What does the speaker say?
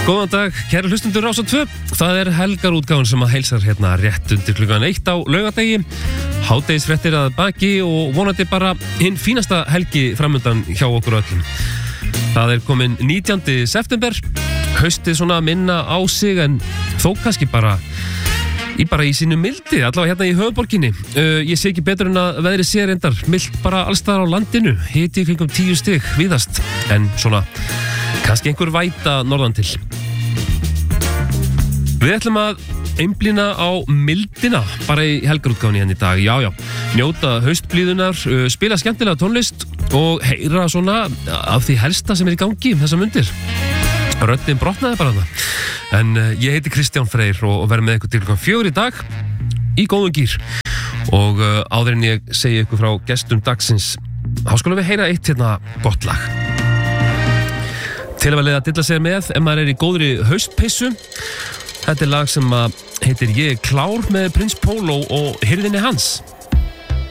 Góðan dag, kæru hlustundur Rás 2. Það helgarútgáfan sem að heilsar hérna rétt undir klukkan 1 á laugardegi. Hádegisfréttir að baki og vonandi bara hinn fínasta helgi framundan hjá okkur öllum. Það komin 19. september. Haustið svona minna á sig en þó kannski bara í sínu mildi, allavega hérna í höfuðborginni. Ég sé ekki betur en að veðrið sé reyndar milt bara allstaðar á landinu, hiti kringum 10 stig víðast, en svona kannski einhver væta norðan til. Við ætlum að einblína á mildina bara í helgarútgáfunni hérna í dag. Já, njóta haustblíðunar, spila skemmtilega tónlist og heyra svona af því helsta sem í gangi þessa mundir. Röddin brotnaði bara þarna. En ég heiti Kristján Freyr og verð með ykkur til klukkan 4 í dag í góðum gír. Og áður en ég segi ykkur frá gestum dagsins, þá skulum við heyra eitt hérna gott lag. Til að vel að dilla sér með ef maður í góðri haustpissu. Þetta lag sem heitir Ég klár með Prins Pólo og hirðinni hans.